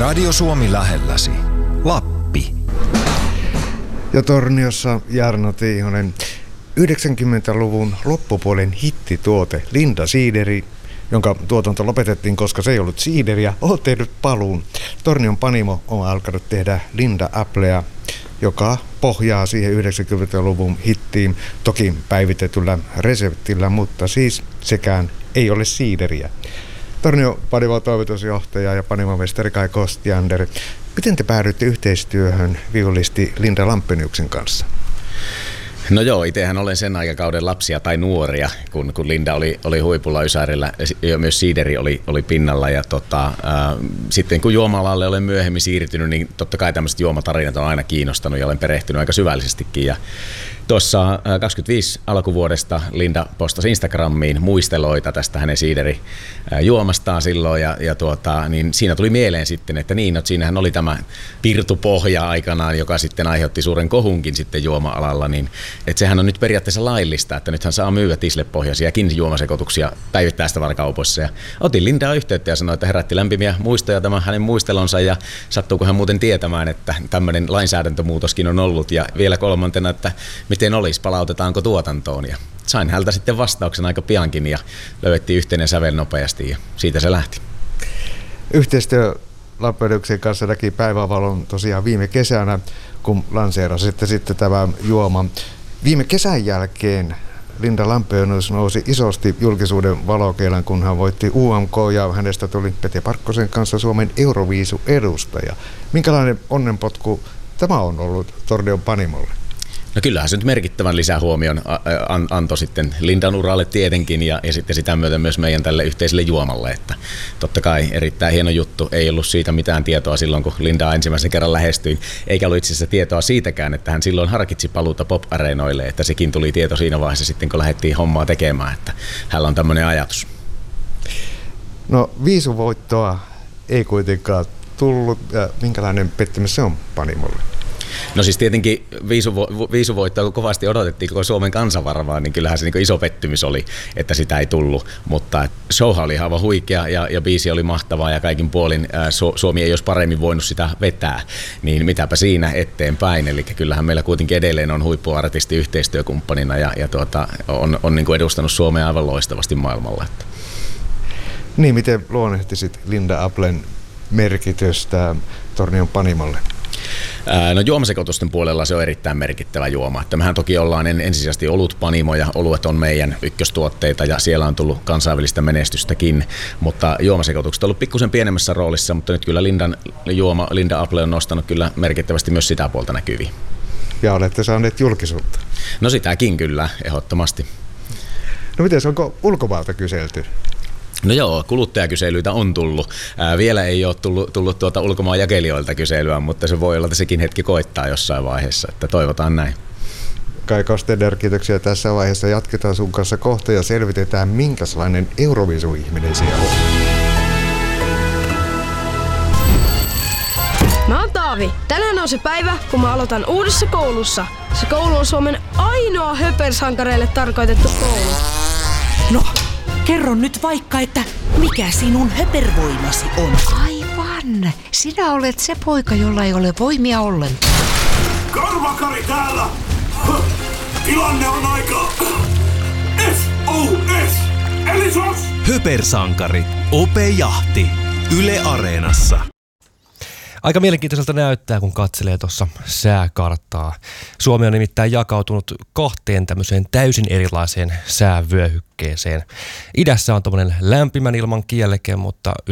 Radio Suomi lähelläsi. Lappi. Ja Torniossa Jarno Tiihonen. 90-luvun loppupuolen hittituote Linda Siideri, jonka tuotanto lopetettiin, koska se ei ollut siideriä, on tehnyt paluun. Tornion Panimo on alkanut tehdä Linda Applea, joka pohjaa siihen 90-luvun hittiin, toki päivitetyllä reseptillä, mutta siis sekään ei ole siideriä. Tornion Panimon toimitusjohtaja ja panimomestari Kai Kostiander, miten te päädyitte yhteistyöhön viulisti Linda Lampeniuksen kanssa? No joo, itsehän olen sen aikakauden lapsia tai nuoria, kun Linda oli huipulla Ysärillä ja myös siideri oli pinnalla. Ja sitten kun juoma-alalle olen myöhemmin siirtynyt, niin totta kai tämmöiset juomatarinat on aina kiinnostanut ja olen perehtynyt aika syvällisestikin. Ja tuossa 25 alkuvuodesta Linda postasi Instagramiin muisteloita tästä hänen siiderijuomastaan silloin niin siinä tuli mieleen sitten, että siinähän oli tämä pirtupohja aikanaan, joka sitten aiheutti suuren kohunkin sitten juoma-alalla, niin että sehän on nyt periaatteessa laillista, että nythän saa myydä tislepohjaisiakin juomasekoituksia päivittäistavarakaupoissa. Ja otin Lindaa yhteyttä ja sanoin, että herätti lämpimiä muistoja tämä hänen muistelonsa ja sattuuko hän muuten tietämään, että tämmöinen lainsäädäntömuutoskin on ollut ja vielä kolmantena, että miten olisi, palautetaanko tuotantoon. Ja sain häneltä sitten vastauksen aika piankin ja löydettiin yhteinen sävel nopeasti ja siitä se lähti. Yhteistyö Lampeniuksen kanssa näki päivänvalon tosiaan viime kesänä, kun lanseerasitte sitten tämä juoma. Viime kesän jälkeen Linda Lampenius nousi isosti julkisuuden valokeilaan, kun hän voitti UMK ja hänestä tuli Pete Parkkosen kanssa Suomen Euroviisu-edustaja. Minkälainen onnenpotku tämä on ollut Tornion Panimolle? No kyllähän se nyt merkittävän lisähuomion antoi sitten Lindan uralle tietenkin ja sitten sitä myöten myös meidän tälle yhteiselle juomalle, että totta kai erittäin hieno juttu. Ei ollut siitä mitään tietoa silloin, kun Lindaa ensimmäisen kerran lähestyin, eikä ollut itse asiassa tietoa siitäkään, että hän silloin harkitsi paluuta pop-areenoille, että sekin tuli tieto siinä vaiheessa sitten, kun lähdettiin hommaa tekemään, että hänellä on tämmöinen ajatus. No viisuvoittoa ei kuitenkaan tullut. Minkälainen pettymys se on Panimolle? No siis tietenkin viisuvoittoa, kun kovasti odotettiin koko Suomen kansanvarvaa, niin kyllähän se niin iso pettymys oli, että sitä ei tullut. Mutta showha oli aivan huikea ja biisi oli mahtavaa ja kaikin puolin Suomi ei olisi paremmin voinut sitä vetää. Niin mitäpä siinä eteenpäin. Eli kyllähän meillä kuitenkin edelleen on huippuartisti yhteistyökumppanina ja on niin kuin edustanut Suomea aivan loistavasti maailmalla. Niin, miten luonnehtisit Linda Applen merkitystä Tornion Panimolle? No juomasekoitusten puolella se on erittäin merkittävä juoma. Että mehän toki ollaan ensisijaisesti olutpanimo ja oluet on meidän ykköstuotteita ja siellä on tullut kansainvälistä menestystäkin, mutta juomasekoitukset on ollut pikkusen pienemmässä roolissa, mutta nyt kyllä Linda Apple on nostanut kyllä merkittävästi myös sitä puolta näkyviin. Ja olette saaneet julkisuutta? No sitäkin kyllä, ehdottomasti. No miten, onko ulkomailta kyselty? No joo, kuluttajakyselyitä on tullut. Vielä ei ole tullut ulkomaan jakelijoilta kyselyä, mutta se voi olla, että sekin hetki koittaa jossain vaiheessa, että toivotaan näin. Kai Kostiander, kiitoksia tässä vaiheessa. Jatketaan sun kanssa kohta ja selvitetään, minkälainen Euroviisu-ihminen siellä on. Mä oon Taavi. Tänään on se päivä, kun mä aloitan uudessa koulussa. Se koulu on Suomen ainoa höpersankareille tarkoitettu koulu. No, kerro nyt vaikka, että mikä sinun höpervoimasi on. Aivan. Sinä olet se poika, jolla ei ole voimia ollenkaan. Karvakari täällä! Tilanne on aika... SOS! Eli SOS! Höpersankari. Ope Jahti. Yle Areenassa. Aika mielenkiintoiselta näyttää, kun katselee tuossa sääkarttaa. Suomi on nimittäin jakautunut kahteen tämmöiseen täysin erilaiseen säävyöhykkeeseen. Idässä on tommonen lämpimän ilman kieleke, mutta